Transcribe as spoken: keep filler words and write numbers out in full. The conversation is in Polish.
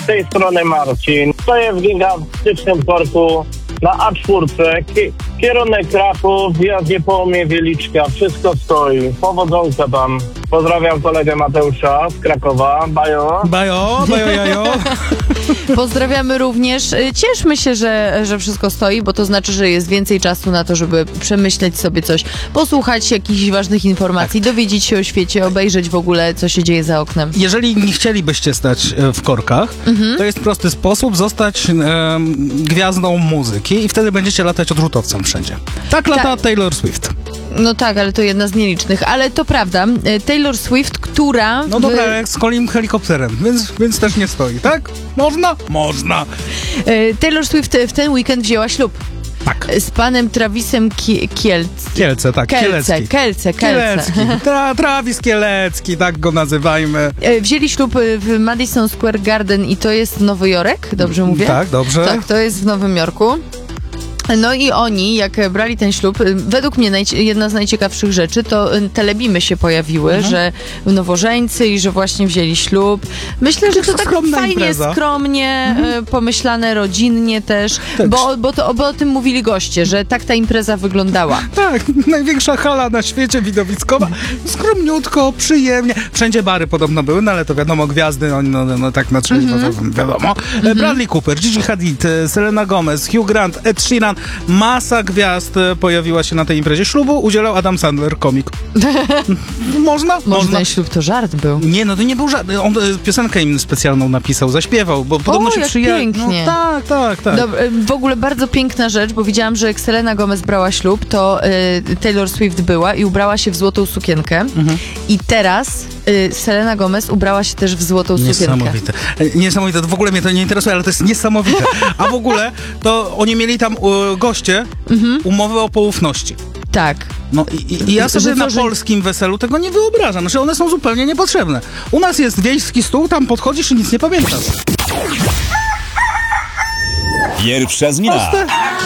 Z tej strony Marcin. Stoję w gigantycznym korku na A cztery. Ki- kierunek Kraków, wjazd Niepołomie, Wieliczka. Wszystko stoi. Powodzonka tam. Pozdrawiam kolegę Mateusza z Krakowa. Bajo. Bajo, bajo, jajo. Pozdrawiamy również. Cieszmy się, że, że wszystko stoi, bo to znaczy, że jest więcej czasu na to, żeby przemyśleć sobie coś, posłuchać jakichś ważnych informacji, tak. dowiedzieć się o świecie, obejrzeć w ogóle, co się dzieje za oknem. Jeżeli nie chcielibyście stać w korkach, mhm. to jest prosty sposób zostać e, gwiazdą muzyki i wtedy będziecie latać odrzutowcem wszędzie. Tak lata Ta- Taylor Swift. No tak, ale to jedna z nielicznych. Ale to prawda, Taylor Swift, która... No dobra, w... jak z kolim helikopterem, więc, więc też nie stoi, tak? Można? Można. Taylor Swift w ten weekend wzięła ślub. Tak. Z panem Travisem Ki- Kielc... Kielce, tak, Kielce, Kielecki. Kielce, Kielce. Tra- Travis Kielecki, tak go nazywajmy. Wzięli ślub w Madison Square Garden i to jest Nowy Jork, dobrze mówię? Tak, dobrze. Tak, to jest w Nowym Jorku. No i oni, jak brali ten ślub, według mnie najci- jedna z najciekawszych rzeczy, to telebimy się pojawiły, mhm. że nowożeńcy i że właśnie wzięli ślub. Myślę, że to tak fajnie, impreza. skromnie, mhm. pomyślane, rodzinnie też, tak. bo, bo, to, bo o tym mówili goście, że tak ta impreza wyglądała. Tak, największa hala na świecie widowiskowa, skromniutko, przyjemnie. Wszędzie bary podobno były, no ale to wiadomo, gwiazdy, no, no, no tak na trzeźwo, mhm. wiadomo. Mhm. Bradley Cooper, Gigi Hadid, Selena Gomez, Hugh Grant, Ed Sheeran, masa gwiazd pojawiła się na tej imprezie ślubu, udzielał Adam Sandler, komik. Można? Może Można. ten ślub to żart był. Nie, no to nie był żart. On piosenkę im specjalną napisał, zaśpiewał, bo podobno o, się jak przyjechał. pięknie. No, tak, tak, tak. Dobra, w ogóle bardzo piękna rzecz, bo widziałam, że jak Selena Gomez brała ślub, to y, Taylor Swift była i ubrała się w złotą sukienkę. Mhm. I teraz y, Selena Gomez ubrała się też w złotą sukienkę. Niesamowite. Niesamowite. To w ogóle mnie to nie interesuje, ale to jest niesamowite. A w ogóle to oni mieli tam y, goście mhm. umowę o poufności. Tak. No i, i, i ja sobie na polskim weselu tego nie wyobrażam. Znaczy one są zupełnie niepotrzebne. U nas jest wiejski stół, tam podchodzisz i nic nie pamiętasz. Pierwsza zmiana. Proste.